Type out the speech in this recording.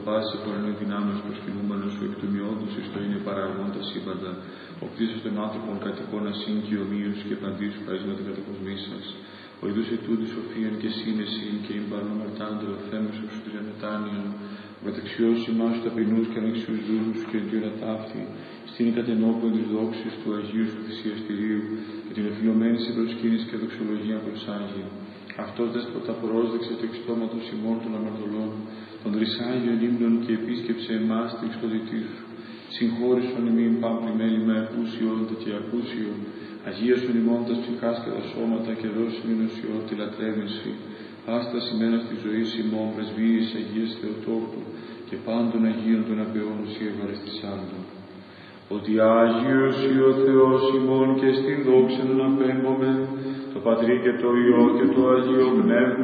πάση επορρενή δυνάμεως προσκυνούμενος σου εκ του μειόντος εις το είναι παραγών τα σύμπαντα, ο κτίσος των άνθρωπων κατοικών ασύν και ομοίους και παντής χαρίσματα κατακοσμήσας. Ο ειδούς ετούντου σοφίαν και σύνεσιν και ειν παρόν αρτάντρο θέμεσος του διανετάνιον, ο καταξιός ημάς του ταπεινούς και ανεξιούς δούλους και εντύον ατάφθη, στην κατενόπων της δόξης του Αγίου σου θυσιαστηρίου και την εφηλωμένη σε προσκύνηση και δοξολογία προσάγει. Αυτός δέσποτα πρόσδεξε το εξτόματος ημών των αμαρτωλών, των τρισάγιων ύμνων και επίσκεψε εμάς την εξοδητή σου. Συγχώρησον ημίν πάμπλη μέλημα ακούσιόντα και ακούσιο, αγίασον ημών τας ψυχάς και τα σώματα και δώσιν ενωσιό τη λατρεύυνση. Άστα σημαίνα στη ζωή ημών πρεσβείες Αγίας Θεοτόκου και πάντων Αγίων των απεών ουσία ευαρεστησάντων. Ότι Άγιος ή ο Θεός ημών και στην δόξα να απέμπομαι, το Πατρί και το Υιό και το Αγίο Πνεύμα.